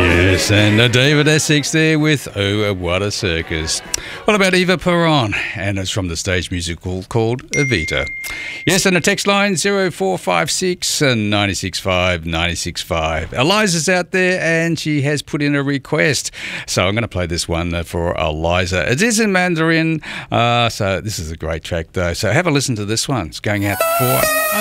Yes, and David Essex there with Oh, What a Circus. What about Eva Peron? And it's from the stage musical called Evita. Yes, and the text line 0456 and 965 965. Eliza's out there and she has put in a request. So I'm going to play this one for Eliza. It is in Mandarin, so this is a great track though. So have a listen to this one. It's going out for